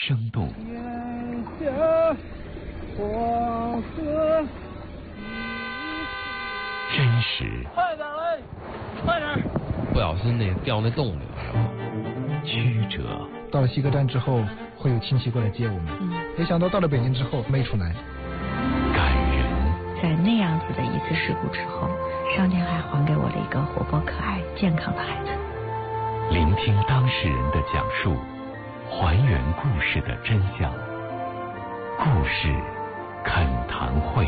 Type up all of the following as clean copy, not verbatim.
生动。 眼下黄河真实， 快点来，快点！ 不小心掉那洞里了。 曲折， 到了西客站之后，会有亲戚过来接我们。没想到到了北京之后没出来。 感人， 在那样子的一次事故之后，上天还还给我了一个活泼可爱、健康的孩子。 聆听当事人的讲述，还原故事的真相。故事恳谈会。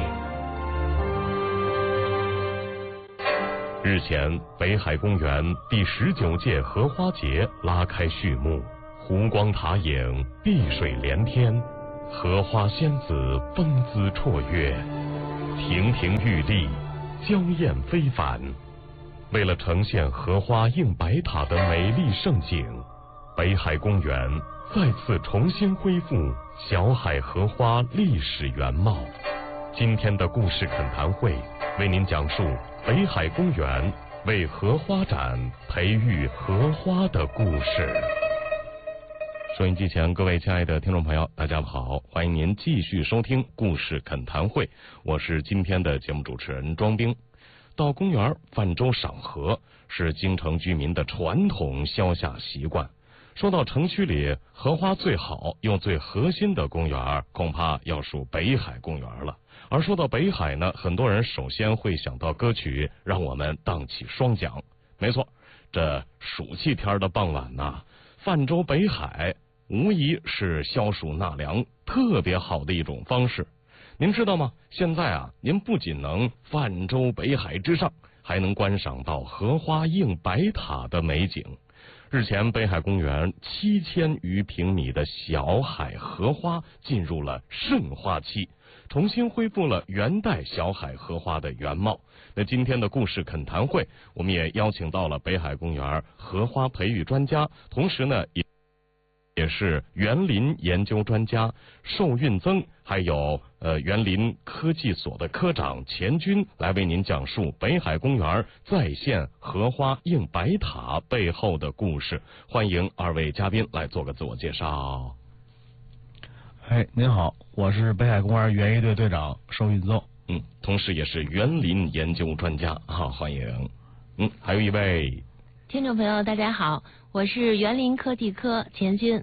日前，北海公园第19届荷花节拉开序幕，湖光塔影，碧水连天，荷花仙子风姿绰约，亭亭玉立，娇艳非凡。为了呈现荷花映白塔的美丽盛景，北海公园再次重新恢复小海荷花历史原貌。今天的故事恳谈会为您讲述北海公园为荷花展培育荷花的故事。收音机前各位亲爱的听众朋友，大家好，欢迎您继续收听故事恳谈会，我是今天的节目主持人庄兵。到公园泛舟赏荷是京城居民的传统消夏习惯。说到城区里荷花最好又最核心的公园，恐怕要数北海公园了。而说到北海呢，很多人首先会想到歌曲《让我们荡起双桨》。没错，这暑气天的傍晚呐，泛舟北海无疑是消暑纳凉特别好的一种方式。您知道吗？现在啊，您不仅能泛舟北海之上，还能观赏到荷花映白塔的美景。日前，北海公园7000余平米的小海荷花进入了盛花期，重新恢复了元代小海荷花的原貌。那今天的故事恳谈会，我们也邀请到了北海公园荷花培育专家，同时呢也是园林研究专家寿运增，还有园林科技所的科长钱军来为您讲述北海公园再现荷花映白塔背后的故事。欢迎二位嘉宾来做个自我介绍。 您好，我是北海公园园艺队队长寿运增， 同时也是园林研究专家欢迎。还有一位听众朋友大家好，我是园林科技科钱军。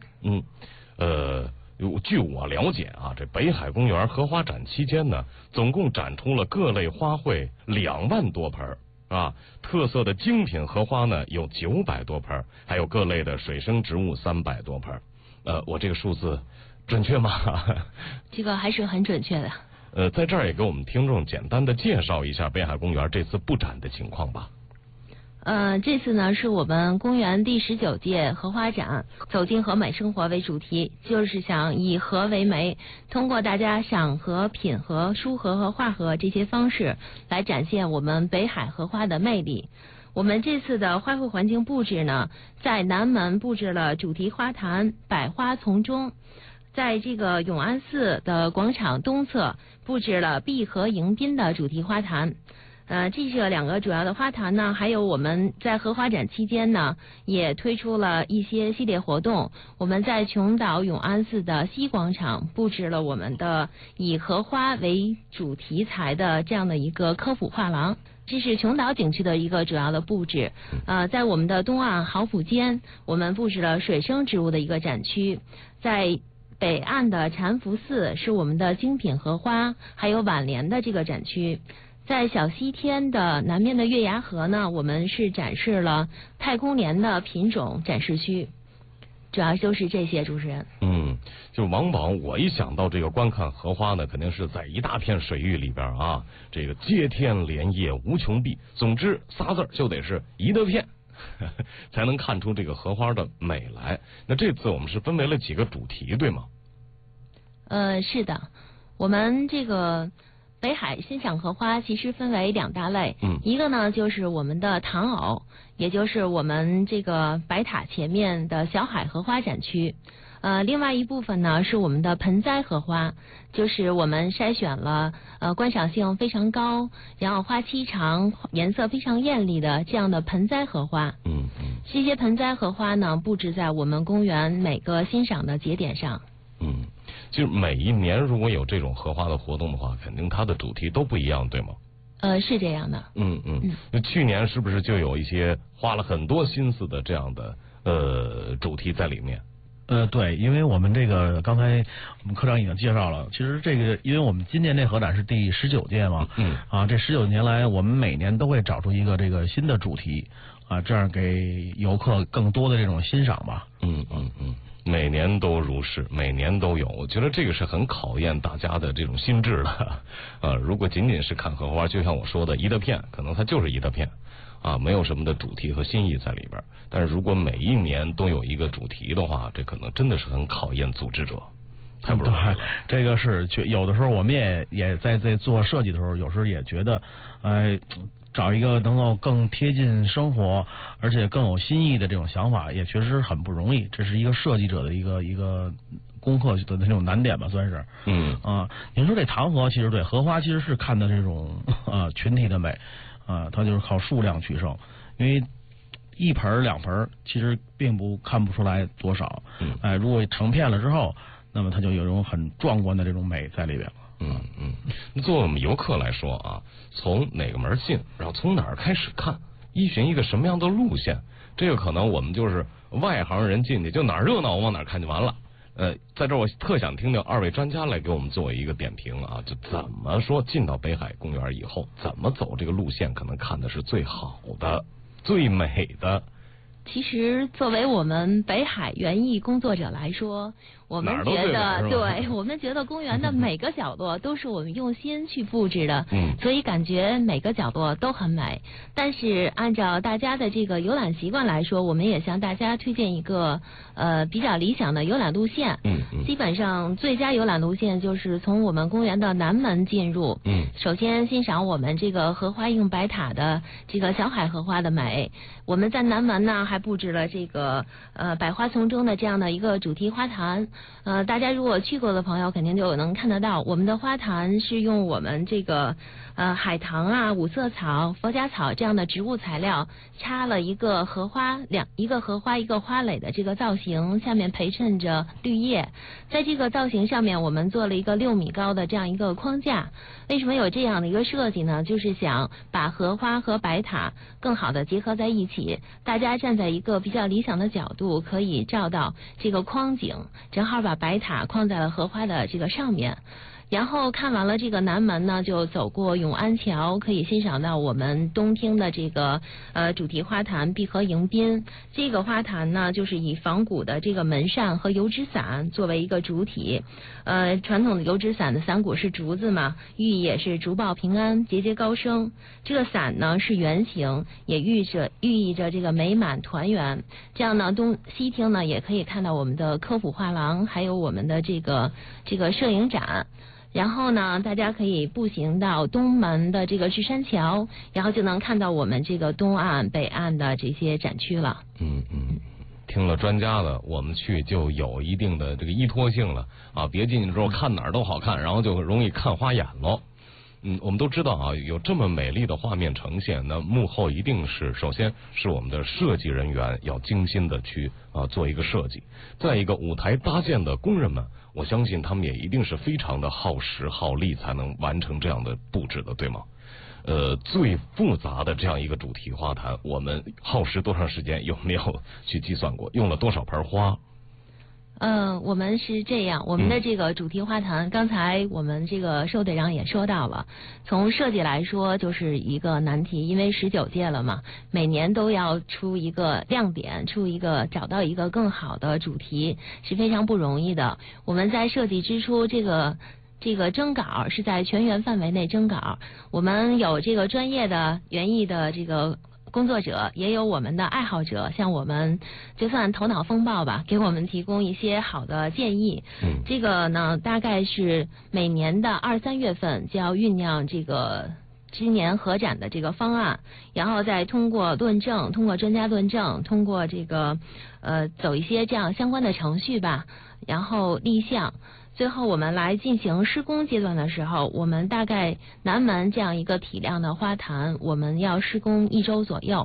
据我了解啊，这北海公园荷花展期间呢，总共展出了各类花卉2万多盆啊，特色的精品荷花呢有900多盆，还有各类的水生植物300多盆。我这个数字准确吗？ 这个还是很准确的。 在这儿也给我们听众简单的介绍一下北海公园这次布展的情况吧。 这次呢是我们公园第19届荷花展走进和美生活为主题，就是想以荷为媒，通过大家赏荷、品荷、书荷和画荷这些方式来展现我们北海荷花的魅力。我们这次的花卉环境布置呢，在南门布置了主题花坛百花丛中，在这个永安寺的广场东侧布置了碧荷迎宾的主题花坛。这是2个主要的花坛呢，还有我们在荷花展期间呢，也推出了一些系列活动。我们在琼岛永安寺的西广场布置了我们的以荷花为主题材的这样的一个科普画廊，这是琼岛景区的一个主要的布置。在我们的东岸豪府间，我们布置了水生植物的一个展区。在北岸的禅福寺是我们的精品荷花还有挽联的这个展区。在小西天的南面的月牙河呢，我们是展示了太空莲的品种展示区，主要就是这些。主持人， 就往往我一想到这个观看荷花呢，肯定是在一大片水域里边啊，这个接天莲叶无穷碧，总之仨字就得是一大片才能看出这个荷花的美来。那这次我们是分为了几个主题，对吗？ 是的，我们这个北海欣赏荷花其实分为2大类，一个呢就是我们的唐偶，也就是我们这个白塔前面的小海荷花展区。另外一部分呢是我们的盆栽荷花，就是我们筛选了观赏性非常高，然后花期长、颜色非常艳丽的这样的盆栽荷花。这些盆栽荷花呢布置在我们公园每个欣赏的节点上。 其实每一年如果有这种荷花的活动的话，肯定它的主题都不一样，对吗？ 是这样的。 那去年是不是就有一些花了很多心思的这样的主题在里面？ 对，因为我们这个刚才我们科长已经介绍了，其实这个因为我们今年这荷展是第19届嘛，这19年来我们每年都会找出一个这个新的主题这样给游客更多的这种欣赏吧。 每年都如是，每年都有，我觉得这个是很考验大家的这种心智的。如果仅仅是看荷花，就像我说的一大片，可能它就是一大片没有什么的主题和心意在里边。但是如果每一年都有一个主题的话，这可能真的是很考验组织者，太不容易了。 这个是有的时候我们也在做设计的时候，有时候也觉得，找一个能够更贴近生活，而且更有新意的这种想法，也确实很不容易。这是一个设计者的一个功课的那种难点吧，算是。您说这塘荷，其实对荷花其实是看的这种群体的美它就是靠数量取胜，因为一盆两盆其实并看不出来多少。如果成片了之后，那么它就有一种很壮观的这种美在里边了。 那作为我们游客来说从哪个门进，然后从哪儿开始看，依循一个什么样的路线，这个可能我们就是外行人进去，就哪儿热闹往哪儿看就完了。在这儿我特想听听二位专家来给我们做一个点评就怎么说进到北海公园以后，怎么走这个路线，可能看的是最好的、最美的。 其实作为我们北海园艺工作者来说，我们觉得，对，我们觉得公园的每个角落都是我们用心去布置的，所以感觉每个角落都很美。但是按照大家的这个游览习惯来说，我们也向大家推荐一个比较理想的游览路线。基本上最佳游览路线就是从我们公园的南门进入。首先欣赏我们这个荷花映白塔的这个小海荷花的美。我们在南门呢还布置了这个百花丛中的这样的一个主题花坛。大家如果去过的朋友肯定就能看得到，我们的花坛是用我们这个海棠五色草、佛甲草这样的植物材料插了一个荷花一个花蕾的这个造型，下面陪衬着绿叶。在这个造型上面我们做了一个6米高的这样一个框架。为什么有这样的一个设计呢？就是想把荷花和白塔更好的结合在一起，大家站在一个比较理想的角度可以照到这个框景，正好把白塔框在了荷花的这个上面。然后看完了这个南门呢，就走过永安桥，可以欣赏到我们东厅的这个主题花坛碧荷迎宾。这个花坛呢，就是以仿古的这个门扇和油纸伞作为一个主体。传统的油纸伞的伞骨是竹子嘛，寓意也是竹报平安、节节高升。这个伞呢是圆形，也寓意着这个美满团圆。这样呢，东西厅呢也可以看到我们的科普画廊，还有我们的这个摄影展。然后呢，大家可以步行到东门的这个智山桥，然后就能看到我们这个东岸、北岸的这些展区了。 听了专家的，我们去就有一定的这个依托性了别进去之后看哪儿都好看，然后就容易看花眼喽。我们都知道有这么美丽的画面呈现，那幕后一定是首先是我们的设计人员要精心的去做一个设计，再一个舞台搭建的工人们，我相信他们也一定是非常的耗时耗力才能完成这样的布置的，对吗？最复杂的这样一个主题花坛，我们耗时多长时间？有没有去计算过？用了多少盆花？ 我们是这样，我们的这个主题花坛，刚才我们这个寿队长也说到了，从设计来说就是一个难题，因为19届了嘛，每年都要出一个亮点，找到一个更好的主题，是非常不容易的。我们在设计之初，这个征稿是在全园范围内征稿，我们有这个专业的园艺的这个工作者，也有我们的爱好者，像我们就算头脑风暴吧，给我们提供一些好的建议。这个呢，大概是每年的2、3月份就要酝酿这个今年荷展的这个方案，然后再通过论证，通过专家论证，通过这个走一些这样相关的程序吧，然后立项。最后我们来进行施工阶段的时候，我们大概南门这样一个体量的花坛，我们要施工1周左右。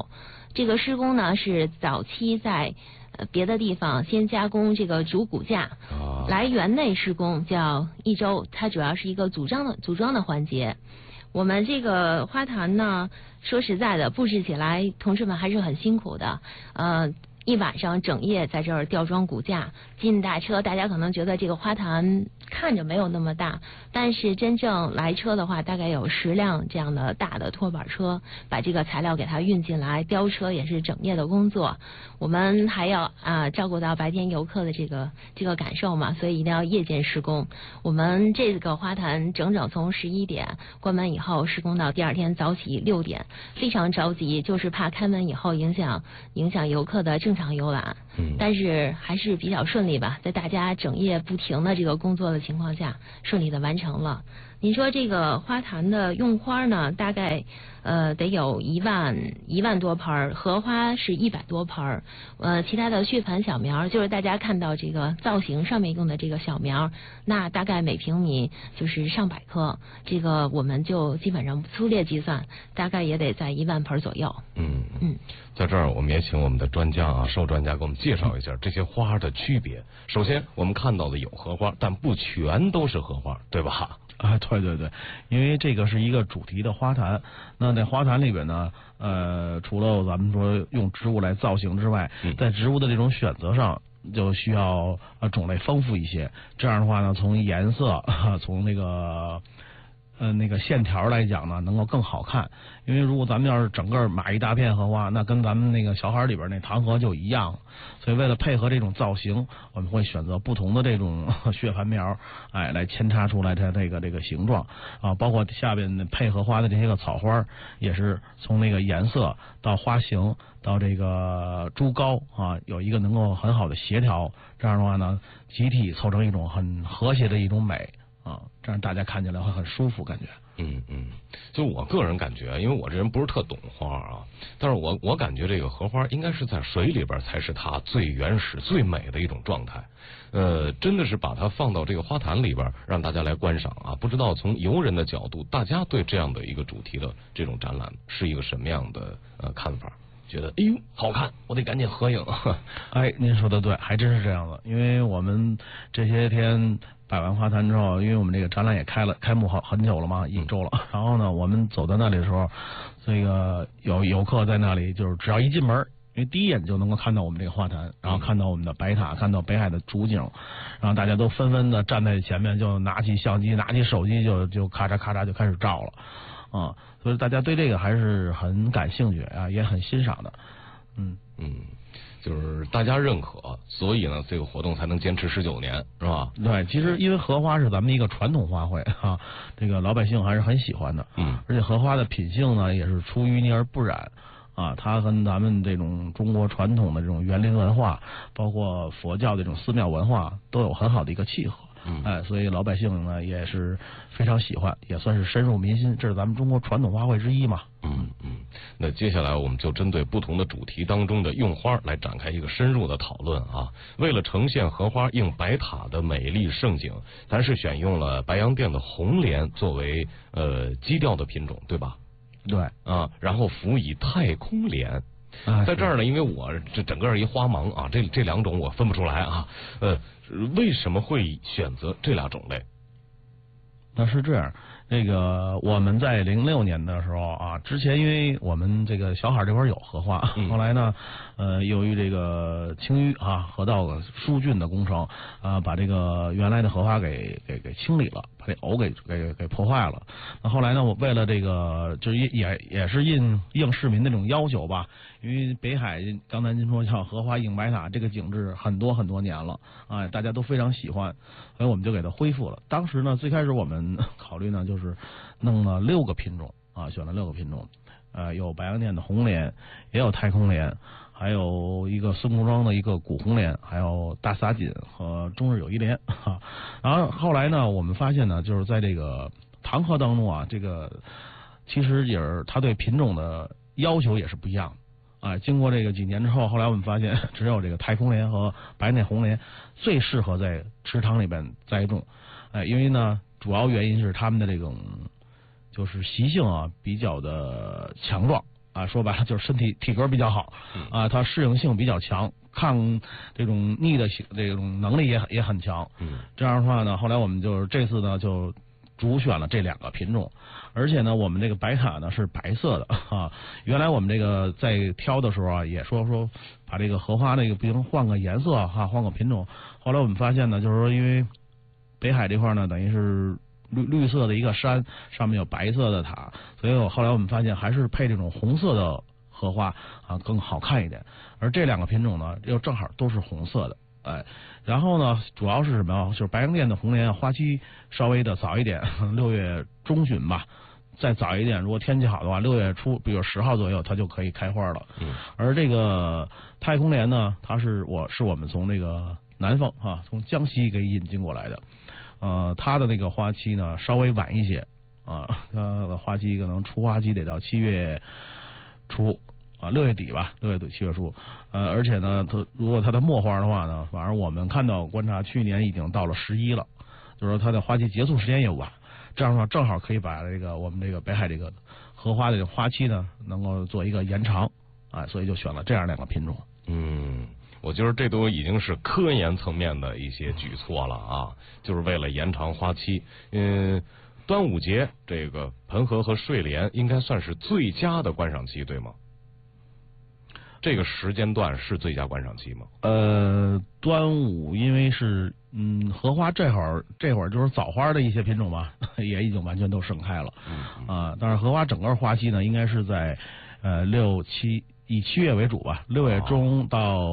这个施工呢是早期在别的地方先加工这个主骨架，来园内施工叫1周，它主要是一个组装的环节。我们这个花坛呢，说实在的，布置起来同事们还是很辛苦的，一晚上整夜在这儿吊装骨架，进大车。大家可能觉得这个花坛看着没有那么大，但是真正来车的话，大概有10辆这样的大的拖板车，把这个材料给它运进来。吊车也是整夜的工作，我们还要照顾到白天游客的这个感受嘛，所以一定要夜间施工。我们这个花坛整整从11点关门以后施工到第二天早起6点，非常着急，就是怕开门以后影响游客的正常游览。但是还是比较顺利吧，在大家整夜不停的这个工作的情况下，顺利的完成了。您说这个花坛的用花呢，大概得有1万多盆，荷花是100多盆，其他的血盆小苗，就是大家看到这个造型上面用的这个小苗，那大概每平米就是上百棵，这个我们就基本上粗略计算，大概也得在1万盆左右。 在这儿我们也请我们的专家授专家给我们介绍一下这些花的区别。首先我们看到的有荷花，但不全都是荷花，对吧？ 对对对，因为这个是一个主题的花坛，那在花坛里边呢，除了咱们说用植物来造型之外，在植物的这种选择上就需要种类丰富一些。这样的话呢，从颜色，从那个线条来讲呢，能够更好看。因为如果咱们要是整个码一大片荷花，那跟咱们那个小海里边那糖荷就一样了。所以为了配合这种造型，我们会选择不同的这种血盆苗，来扦插出来它这个形状啊，包括下边配合花的这些个草花，也是从那个颜色到花型到这个株高啊，有一个能够很好的协调。这样的话呢，集体凑成一种很和谐的一种美。这样大家看起来会很舒服，感觉。 就我个人感觉，因为我这人不是特懂花但是我感觉这个荷花应该是在水里边才是它最原始、最美的一种状态。真的是把它放到这个花坛里边，让大家来观赏不知道从游人的角度，大家对这样的一个主题的这种展览是一个什么样的看法？觉得哎呦好看，我得赶紧合影。 您说的对，还真是这样的。因为我们这些天摆完花坛之后，因为我们这个展览也开幕很久了嘛，1周了。然后呢，我们走到那里的时候，这个有游客在那里，就是只要一进门，因为第一眼就能够看到我们这个花坛，然后看到我们的白塔，看到北海的主景，然后大家都纷纷的站在前面，就拿起相机，拿起手机就咔嚓咔嚓就开始照了所以大家对这个还是很感兴趣也很欣赏的。 就是大家认可，所以呢，这个活动才能坚持19年，是吧？ 对，其实因为荷花是咱们的一个传统花卉这个老百姓还是很喜欢的。而且荷花的品性呢，也是出淤泥而不染它跟咱们这种中国传统的这种园林文化，包括佛教的这种寺庙文化，都有很好的一个契合。所以老百姓呢也是非常喜欢，也算是深入民心。这是咱们中国传统花卉之一嘛。 那接下来我们就针对不同的主题当中的用花来展开一个深入的讨论为了呈现荷花映白塔的美丽盛景，咱是选用了白洋淀的红莲作为基调的品种，对吧？ 对然后辅以太空莲。在这儿呢，因为我这整个一花盲这两种我分不出来为什么会选择这俩种类？ 那是这样，这个我们在06年的时候之前因为我们这个小海这块有荷花，后来呢由于这个清淤河道疏浚的工程把这个原来的荷花给清理了，把这藕给破坏了。那后来呢，我为了这个就是也是应市民的这种要求吧，因为北海刚才您说叫荷花映白塔这个景致很多很多年了大家都非常喜欢，所以我们就给它恢复了。当时呢，最开始我们考虑呢，就是弄了6个品种选了6个品种，有白洋淀的红莲，也有太空莲，还有一个孙公庄的一个古红莲，还有大撒锦和中日友谊莲然后后来呢，我们发现呢，就是在这个糖荷当中这个其实也是它对品种的要求也是不一样的经过这个几年之后，后来我们发现只有这个太空莲和白洋淀红莲最适合在池塘里边栽种因为呢，主要原因是它们的这种就是习性比较的强壮啊，说白了就是身体体格比较好啊，它适应性比较强，抗这种逆的这种能力也很强。这样的话呢，后来我们就是这次呢就主选了这2个品种，而且呢，我们这个白卡呢是白色的啊。原来我们这个在挑的时候啊，也说把这个荷花那个不行换个颜色哈，换个品种。后来我们发现呢，就是说因为北海这块呢，等于是绿色的一个山，上面有白色的塔，所以后来我们发现还是配这种红色的荷花啊更好看一点。而这2个品种呢，又正好都是红色的。哎，然后呢，主要是什么呀？就是白洋淀的红莲花期稍微的早一点，6月中旬吧，再早一点，如果天气好的话，6月初，比如10号左右，它就可以开花了。而这个太空莲呢，它是我们从那个南方从江西给引进过来的，它的那个花期呢稍微晚一些啊，它的花期可能出花期得到7月初。6月底吧，6月底7月初，而且呢，如果它的末花的话呢，反正我们观察，去年已经到了11了，就是说它的花期结束时间也晚，这样的话正好可以把我们这个北海这个荷花的这个花期呢，能够做一个延长，所以就选了这样2个品种。 我觉得这都已经是科研层面的一些举措了啊，就是为了延长花期。端午节这个盆荷和睡莲应该算是最佳的观赏期，对吗？这个时间段是最佳观赏期吗？ 端午因为是荷花这会儿就是早花的一些品种吧，也已经完全都盛开了但是荷花整个花期呢，应该是在以7月为主吧，6月中到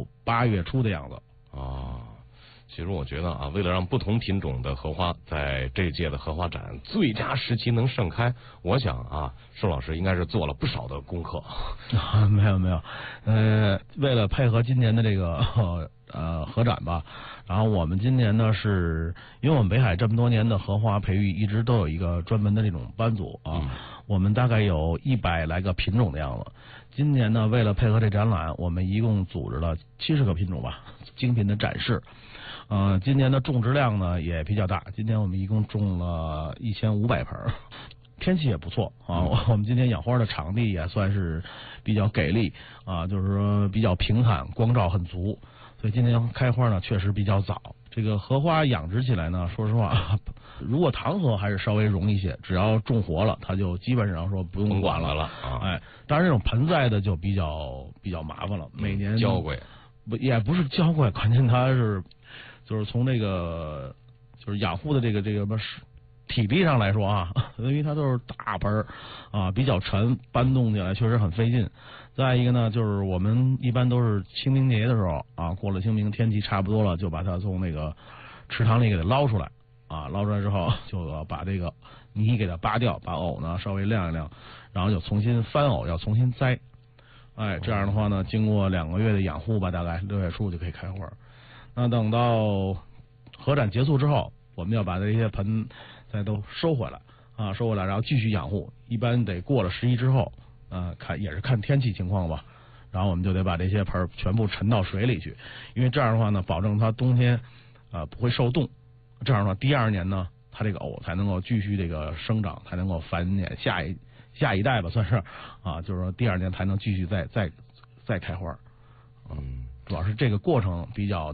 8月初的样子其实我觉得啊，为了让不同品种的荷花在这届的荷花展最佳时期能盛开，我想啊，盛老师应该是做了不少的功课。 没有，为了配合今年的这个荷展吧，然后我们今年呢是因为我们北海这么多年的荷花培育一直都有一个专门的这种班组我们大概有100来个品种的样子。今年呢，为了配合这展览，我们一共组织了70个品种吧，精品的展示。今年的种植量呢也比较大，今年我们一共种了1500盆，天气也不错我们今天养花的场地也算是比较给力就是说比较平坦，光照很足，所以今年开花呢确实比较早。这个荷花养殖起来呢，说实话，如果塘荷还是稍微容易些，只要种活了，它就基本上说不用管了当然这种盆栽的就比较麻烦了，每年娇贵， 也不是娇贵，关键它是。就是从这个就是养护的这个什么体力上来说因为它都是大盆比较沉，搬动起来确实很费劲。再一个呢，就是我们一般都是清明节的时候过了清明，天气差不多了，就把它从那个池塘里给它捞出来捞出来之后，就要把这个泥给它扒掉，把藕呢稍微晾一晾，然后就重新翻藕，要重新栽。这样的话呢，经过2个月的养护吧，大概6月初就可以开花。那等到荷展结束之后，我们要把这些盆再都收回来然后继续养护，一般得过了11之后也是看天气情况吧，然后我们就得把这些盆全部沉到水里去，因为这样的话呢，保证它冬天不会受冻，这样的话第2年呢，它这个藕才能够继续这个生长，才能够繁衍下一代吧，算是就是说第2年才能继续再开花。主要是这个过程比较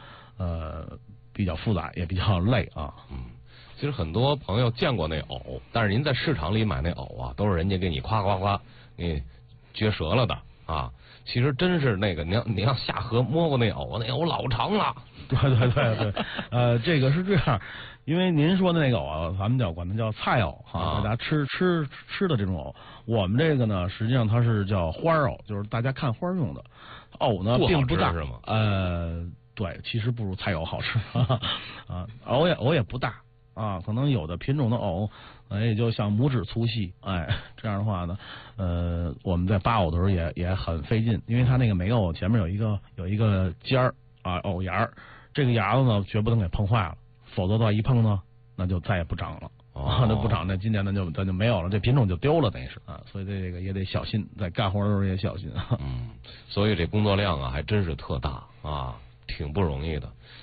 复杂，也比较累其实很多朋友见过那藕，但是您在市场里买那藕都是人家给你夸给撅折了的其实真是那个你要下河摸过那藕老长了。 对，这个是这样，因为您说的那个藕咱们管它叫菜藕大家吃的这种藕。我们这个呢，实际上它是叫花藕，就是大家看花用的。藕呢并不大， 是吗？ 对，其实不如菜藕好吃藕也不大可能有的品种的藕也就像拇指粗细，这样的话呢，我们在扒藕的时候也很费劲，因为它那个梅藕前面有一个尖儿藕芽儿，这个芽子呢绝不能给碰坏了，否则到一碰呢，那就再也不长了。那不长，那今年它就没有了，这品种就丢了，等于是所以这个也得小心，在干活的时候也小心所以这工作量还真是特大挺不容易的。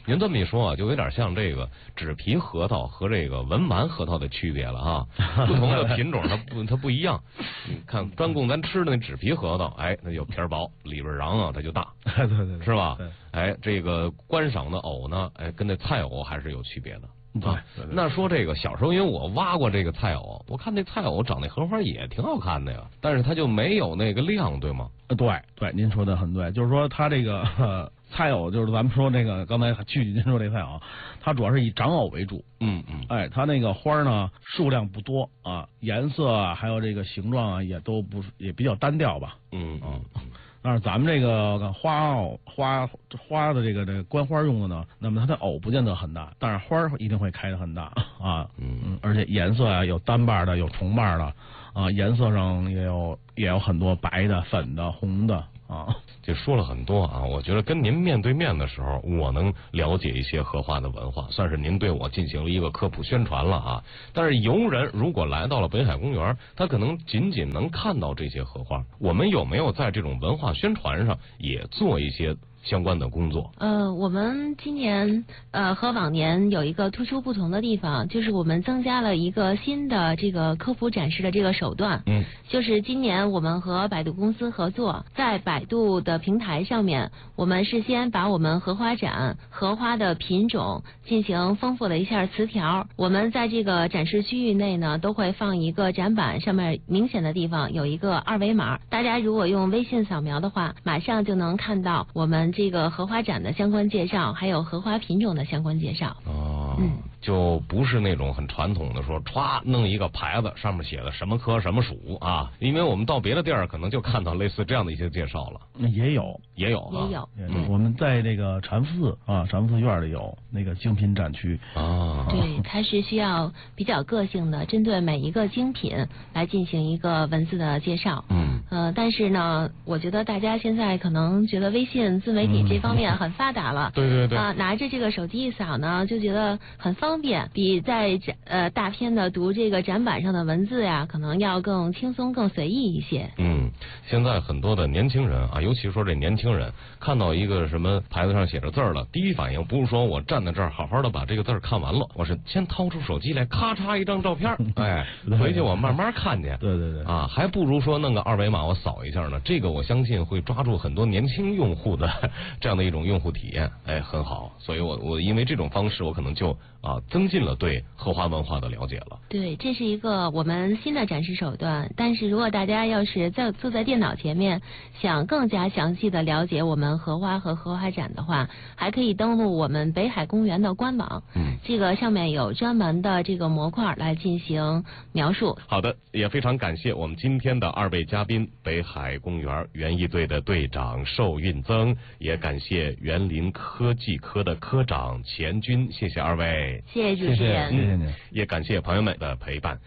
您这么一说啊，就有点像这个纸皮核桃和这个文玩核桃的区别了啊。不同的品种它不一样。你看专供咱吃的那纸皮核桃，哎，那就皮儿薄，里边瓤啊它就大， 对， 是吧？ 对， 哎，这个观赏的藕呢，哎，跟那菜藕还是有区别的。 对， 那说这个小时候，因为我挖过这个菜藕，我看那菜藕长那荷花也挺好看的呀，但是它就没有那个量，对吗？ 对，您说的很对，就是说它这个菜藕，就是咱们说这个刚才您说这菜藕，它主要是以长藕为主。哎，它那个花呢数量不多啊，颜色啊还有这个形状啊也比较单调吧。但是咱们这个花的这个观花用的呢，那么它的藕不见得很大，但是花一定会开得很大啊。而且颜色啊有单瓣的，有重瓣的啊，颜色上也有很多白的、粉的、红的啊。 就说了很多啊，我觉得跟您面对面的时候，我能了解一些荷花的文化，算是您对我进行了一个科普宣传了啊。但是游人如果来到了北海公园，他可能仅仅能看到这些荷花，我们有没有在这种文化宣传上也做一些相关的工作？ 我们今年和往年有一个突出不同的地方，就是我们增加了一个新的这个科普展示的这个手段。就是今年我们和百度公司合作，在百度的平台上面，我们事先把我们荷花展荷花的品种进行丰富了一下词条。我们在这个展示区域内呢，都会放一个展板，上面明显的地方有一个二维码，大家如果用微信扫描的话，马上就能看到我们这个荷花展的相关介绍，还有荷花品种的相关介绍。 就不是那种很传统的说歘弄一个牌子上面写的什么科什么属啊，因为我们到别的地儿可能就看到类似这样的一些介绍了。 也有，我们在这个禅寺院里有那个精品展区啊。 对，它是需要比较个性的，针对每一个精品来进行一个文字的介绍。但是呢，我觉得大家现在可能觉得微信自媒体这方面很发达了。 对拿着这个手机一扫呢，就觉得很方便，比在大篇的读这个展板上的文字呀，可能要更轻松、更随意一些。 现在很多的年轻人啊，尤其说这年轻人，看到一个什么牌子上写着字了，第一反应不是说我站在这儿好好的把这个字看完了，我是先掏出手机来，咔嚓一张照片，哎，回去我慢慢看见。 对啊，还不如说弄个二维码我扫一下呢。这个我相信会抓住很多年轻用户的这样的一种用户体验，哎，很好。所以我因为这种方式，我可能就增进了对荷花文化的了解了。 对，这是一个我们新的展示手段。但是如果大家要是坐在电脑前面，想更加详细的了解我们荷花和荷花展的话，还可以登录我们北海公园的官网。这个上面有专门的这个模块来进行描述。 好的，也非常感谢我们今天的二位嘉宾，北海公园园艺队的队长寿运增，也感谢园林科技科的科长钱军，谢谢二位。 谢谢主持人。 谢谢您。 也感谢朋友们的陪伴。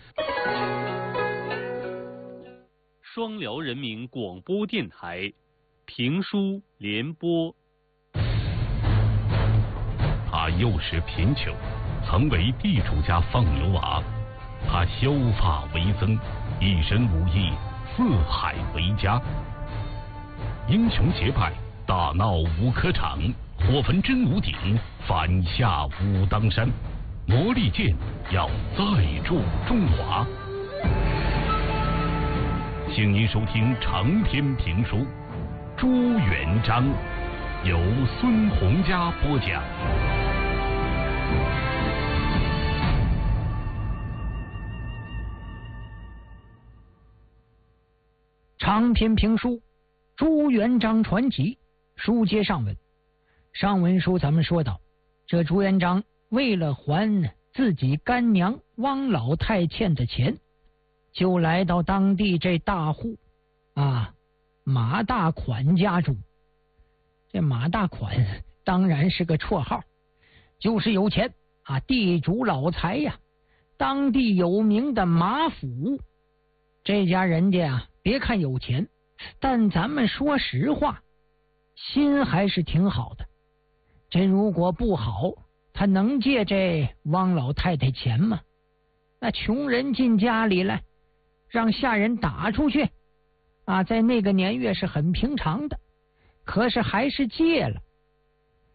双辽人民广播电台评书联播。 他幼时贫穷，曾为地主家放牛娃。他削发为僧，一身武艺，四海为家。英雄结拜，大闹五科场，火焚真武鼎，反下武当山。魔力剑要再铸中华。请您收听长篇评书《朱元璋》，由孙洪佳播讲。 长篇评书《朱元璋传奇》，书接上文。上文书咱们说到，这朱元璋为了还自己干娘汪老太欠的钱，就来到当地这大户马大款家中。这马大款当然是个绰号，就是有钱地主老财呀，当地有名的马府。这家人家别看有钱，但咱们说实话，心还是挺好的。这如果不好，他能借这汪老太太钱吗？那穷人进家里来，让下人打出去在那个年月是很平常的，可是还是借了。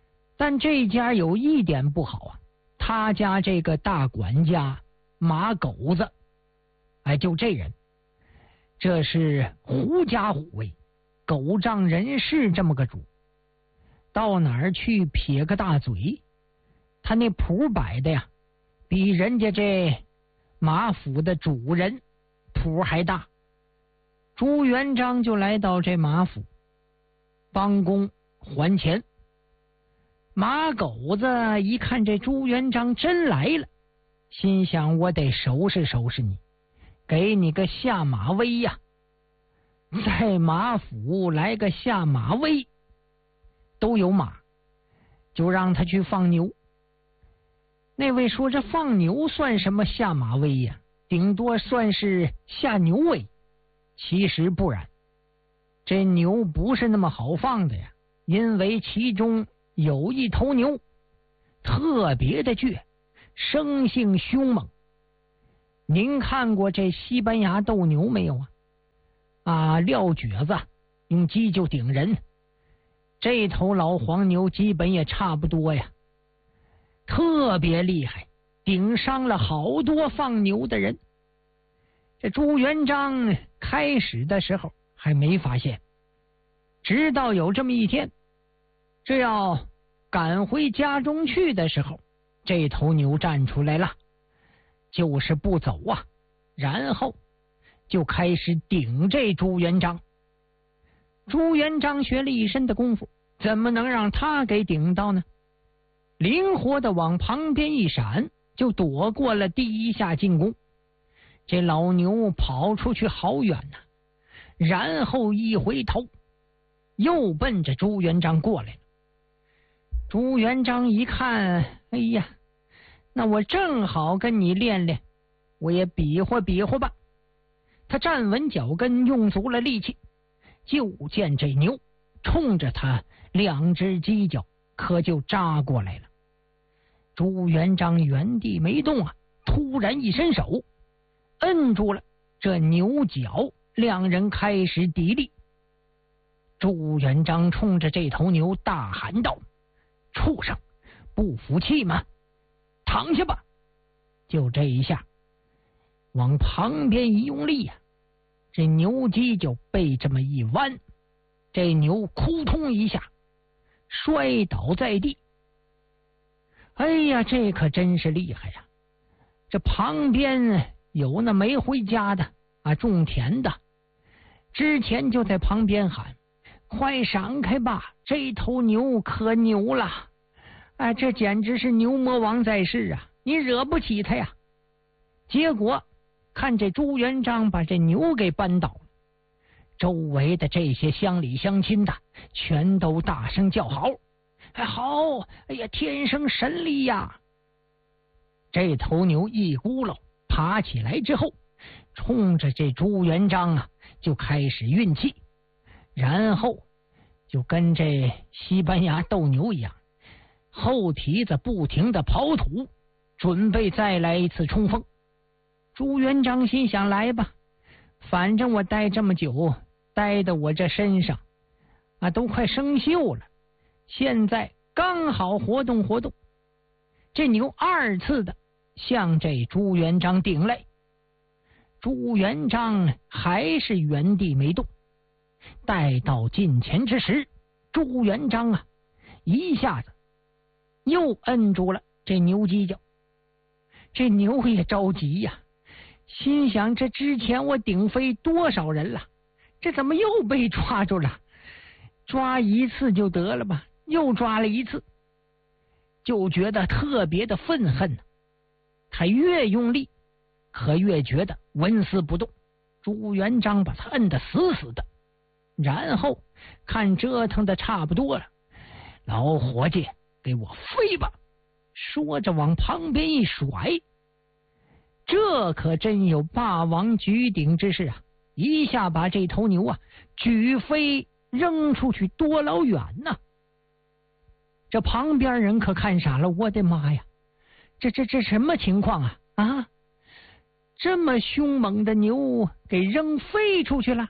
但这家有一点不好啊，他家这个大管家马狗子，就这人，这是狐假虎威、狗仗人势这么个主，到哪儿去撇个大嘴，他那谱摆的呀，比人家这马府的主人谱还大。朱元璋就来到这马府帮工还钱。马狗子一看这朱元璋真来了，心想我得收拾收拾你，给你个下马威呀！在马府来个下马威，都有马，就让他去放牛。那位说这放牛算什么下马威呀？顶多算是下牛威。其实不然，这牛不是那么好放的呀，因为其中有一头牛特别的倔，生性凶猛。您看过这西班牙斗牛没有啊？撂蹶子用鸡就顶人，这头老黄牛基本也差不多呀，特别厉害，顶伤了好多放牛的人。这朱元璋开始的时候还没发现，直到有这么一天，这要赶回家中去的时候，这头牛站出来了，就是不走啊，然后就开始顶这朱元璋。朱元璋学了一身的功夫，怎么能让他给顶到呢？灵活的往旁边一闪，就躲过了第一下进攻。这老牛跑出去好远呐，然后一回头，又奔着朱元璋过来了。朱元璋一看，哎呀，那我正好跟你练练，我也比划比划吧。他站稳脚跟，用足了力气，就见这牛冲着他两只犄角可就扎过来了。朱元璋原地没动啊，突然一伸手摁住了这牛角，两人开始砥砺。朱元璋冲着这头牛大喊道：畜生，不服气吗？躺下吧！就这一下往旁边一用力这牛犄就被这么一弯，这牛扑通一下摔倒在地。哎呀，这可真是厉害呀！这旁边有那没回家的种田的，之前就在旁边喊：快闪开吧，这头牛可牛了！这简直是牛魔王在世啊，你惹不起他呀！结果看这朱元璋把这牛给扳倒了，周围的这些乡里乡亲的全都大声叫好：好！哎呀，天生神力呀！这头牛一咕噜爬起来之后，冲着这朱元璋就开始运气，然后就跟这西班牙斗牛一样，后蹄子不停的刨土，准备再来一次冲锋。朱元璋心想：来吧，反正我待这么久，待的我这身上都快生锈了，现在刚好活动活动。这牛二次的向这朱元璋顶来，朱元璋还是原地没动。待到近前之时，朱元璋一下子又摁住了这牛犄角。这牛也着急呀，心想：这之前我顶飞多少人了，这怎么又被抓住了？抓一次就得了吧，又抓了一次，就觉得特别的愤恨。他越用力，可越觉得纹丝不动。朱元璋把他摁得死死的，然后看折腾的差不多了，老伙计，给我飞吧！说着往旁边一甩，这可真有霸王举鼎之势啊！一下把这头牛举飞扔出去多老远呢！这旁边人可看傻了，我的妈呀，这什么情况啊？这么凶猛的牛给扔飞出去了，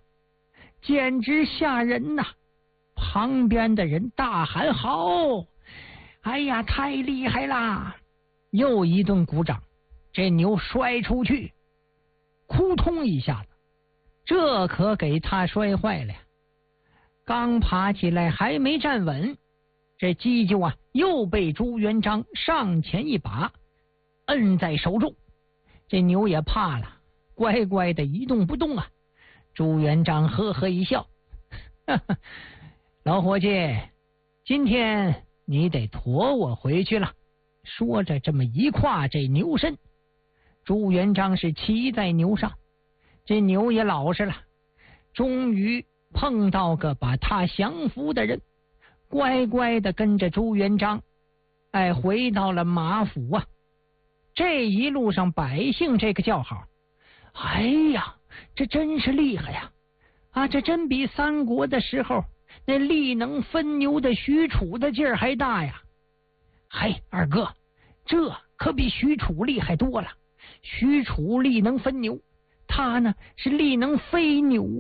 简直吓人呐！旁边的人大喊：好！ 哎呀，太厉害啦！又一顿鼓掌，这牛摔出去，扑通一下子，这可给他摔坏了呀！刚爬起来还没站稳，这犄角啊又被朱元璋上前一把摁在手中，这牛也怕了，乖乖的一动不动啊。朱元璋呵呵一笑，呵呵，老伙计，今天你得驮我回去了。说着这么一跨这牛身，朱元璋是骑在牛上，这牛也老实了，终于碰到个把他降服的人，乖乖的跟着朱元璋回到了马府啊。这一路上百姓这个叫好，哎呀，这真是厉害呀！啊，这真比三国的时候那力能分牛的许褚的劲儿还大呀！嘿，二哥，这可比许褚厉害多了。许褚力能分牛，他呢是力能飞牛